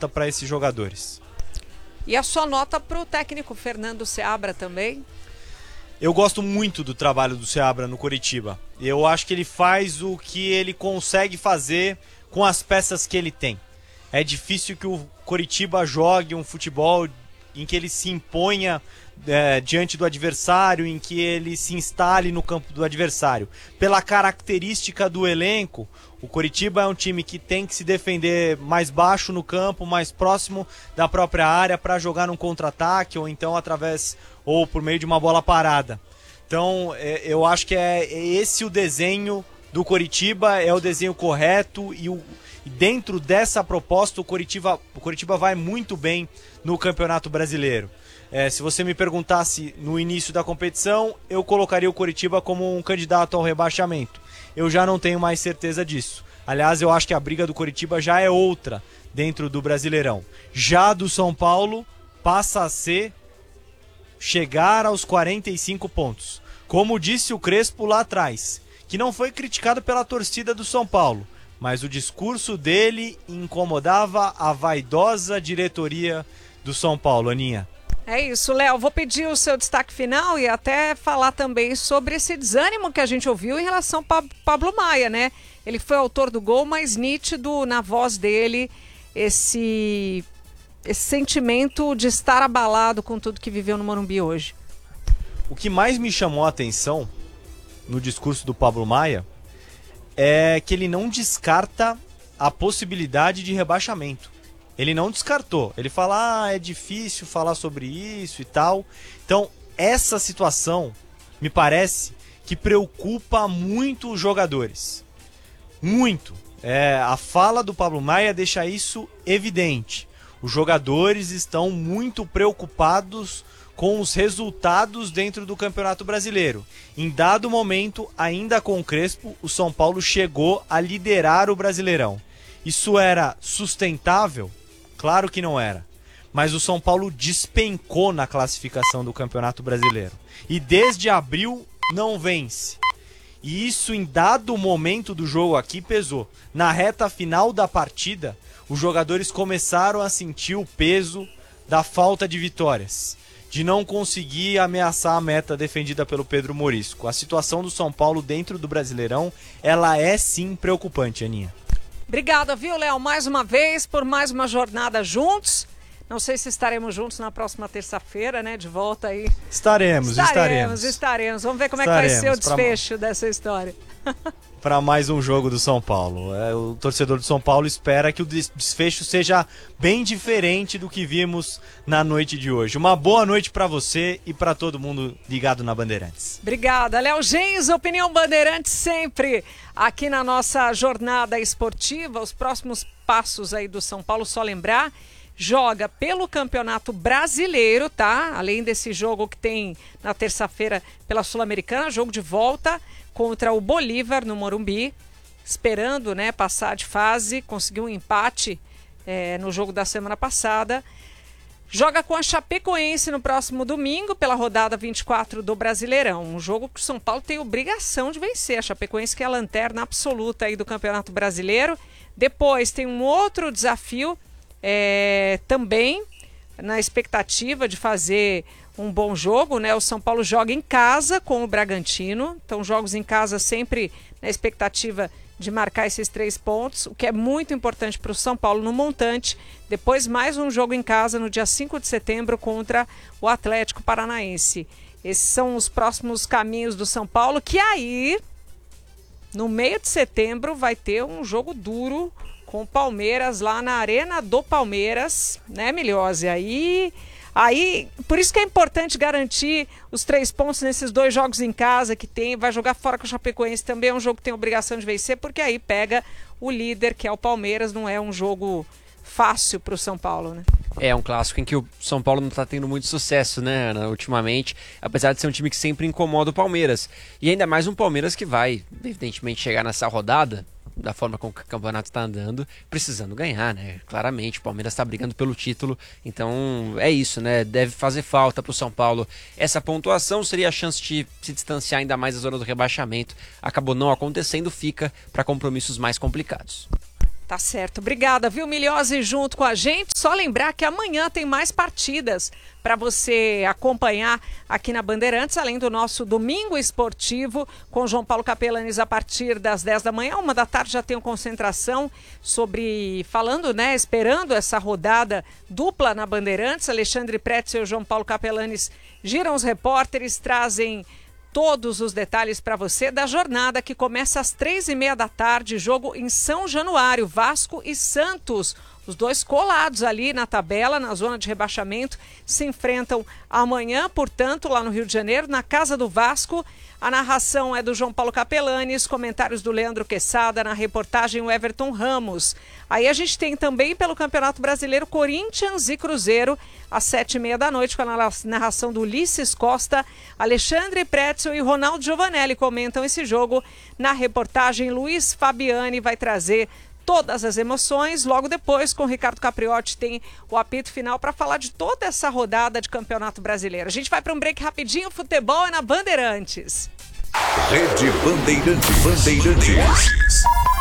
nota para esses jogadores. E a sua nota para o técnico Fernando Seabra também? Eu gosto muito do trabalho do Seabra no Coritiba. Eu acho que ele faz o que ele consegue fazer com as peças que ele tem. É difícil que o Coritiba jogue um futebol em que ele se imponha diante do adversário, em que ele se instale no campo do adversário. Pela característica do elenco, o Coritiba é um time que tem que se defender mais baixo no campo, mais próximo da própria área para jogar num contra-ataque ou então ou por meio de uma bola parada. Então eu acho que é esse o desenho do Coritiba, é o desenho correto e dentro dessa proposta o Coritiba vai muito bem no Campeonato Brasileiro. Se você me perguntasse no início da competição, eu colocaria o Coritiba como um candidato ao rebaixamento. Eu já não tenho mais certeza disso. Aliás, eu acho que a briga do Coritiba já é outra dentro do Brasileirão. Já do São Paulo passa a ser chegar aos 45 pontos. Como disse o Crespo lá atrás, que não foi criticado pela torcida do São Paulo, mas o discurso dele incomodava a vaidosa diretoria do São Paulo, Aninha. É isso, Léo. Vou pedir o seu destaque final e até falar também sobre esse desânimo que a gente ouviu em relação ao Pablo Maia, né? Ele foi autor do gol, mas nítido na voz dele esse sentimento de estar abalado com tudo que viveu no Morumbi hoje. O que mais me chamou a atenção no discurso do Pablo Maia é que ele não descarta a possibilidade de rebaixamento. Ele não descartou. Ele fala, é difícil falar sobre isso e tal. Então, essa situação me parece que preocupa muito os jogadores. Muito. A fala do Pablo Maia deixa isso evidente. Os jogadores estão muito preocupados com os resultados dentro do Campeonato Brasileiro. Em dado momento, ainda com o Crespo, o São Paulo chegou a liderar o Brasileirão. Isso era sustentável? Claro que não era. Mas o São Paulo despencou na classificação do Campeonato Brasileiro. E desde abril não vence. E isso em dado momento do jogo aqui pesou. Na reta final da partida, os jogadores começaram a sentir o peso da falta de vitórias. De não conseguir ameaçar a meta defendida pelo Pedro Morisco. A situação do São Paulo dentro do Brasileirão, ela é sim preocupante, Aninha. Obrigada, viu, Léo, mais uma vez por mais uma jornada juntos. Não sei se estaremos juntos na próxima terça-feira, né? De volta aí. Estaremos. Vamos ver como é que vai ser o desfecho dessa história. Para mais um jogo do São Paulo. O torcedor do São Paulo espera que o desfecho seja bem diferente do que vimos na noite de hoje. Uma boa noite para você e para todo mundo ligado na Bandeirantes. Obrigada, Léo Gens, Opinião Bandeirantes sempre aqui na nossa jornada esportiva. Os próximos passos aí do São Paulo, só lembrar, joga pelo Campeonato Brasileiro, tá? Além desse jogo que tem na terça-feira pela Sul-Americana, jogo de volta contra o Bolívar no Morumbi, esperando, né, passar de fase, conseguiu um empate no jogo da semana passada. Joga com a Chapecoense no próximo domingo pela rodada 24 do Brasileirão. Um jogo que o São Paulo tem obrigação de vencer. A Chapecoense que é a lanterna absoluta aí do Campeonato Brasileiro. Depois tem um outro desafio também na expectativa de fazer um bom jogo, né? O São Paulo joga em casa com o Bragantino, então jogos em casa sempre na expectativa de marcar esses 3 pontos, o que é muito importante para o São Paulo no montante. Depois mais um jogo em casa no dia 5 de setembro contra o Atlético Paranaense. Esses são os próximos caminhos do São Paulo, que aí no meio de setembro vai ter um jogo duro com o Palmeiras lá na Arena do Palmeiras, né, Miliose? Aí, por isso que é importante garantir os 3 pontos nesses 2 jogos em casa que tem. Vai jogar fora com o Chapecoense, também é um jogo que tem obrigação de vencer, porque aí pega o líder, que é o Palmeiras. Não é um jogo fácil para o São Paulo, né? É um clássico em que o São Paulo não está tendo muito sucesso, né, Ana, ultimamente, apesar de ser um time que sempre incomoda o Palmeiras. E ainda mais um Palmeiras que vai, evidentemente, chegar nessa rodada da forma como o campeonato está andando, precisando ganhar, né? Claramente, o Palmeiras está brigando pelo título, então é isso, né? Deve fazer falta para o São Paulo. Essa pontuação seria a chance de se distanciar ainda mais da zona do rebaixamento. Acabou não acontecendo, fica para compromissos mais complicados. Tá certo. Obrigada, viu, Milhose, junto com a gente. Só lembrar que amanhã tem mais partidas para você acompanhar aqui na Bandeirantes, além do nosso Domingo Esportivo com João Paulo Capelanes a partir das 10 da manhã. 1 da tarde já tem concentração falando, né, esperando essa rodada dupla na Bandeirantes. Alexandre Pretzel e João Paulo Capelanes giram os repórteres, trazem todos os detalhes para você da jornada que começa às 3h30 da tarde, jogo em São Januário, Vasco e Santos. Os dois colados ali na tabela, na zona de rebaixamento, se enfrentam amanhã, portanto, lá no Rio de Janeiro, na casa do Vasco. A narração é do João Paulo Capelanes, comentários do Leandro Quesada, na reportagem o Everton Ramos. Aí a gente tem também pelo Campeonato Brasileiro Corinthians e Cruzeiro, às 7h30 da noite, com a narração do Ulisses Costa. Alexandre Pretzel e Ronaldo Giovanelli comentam esse jogo. Na reportagem, Luiz Fabiani vai trazer todas as emoções. Logo depois, com o Ricardo Capriotti, tem o apito final para falar de toda essa rodada de Campeonato Brasileiro. A gente vai para um break rapidinho. Futebol é na Bandeirantes. Rede Bandeirantes.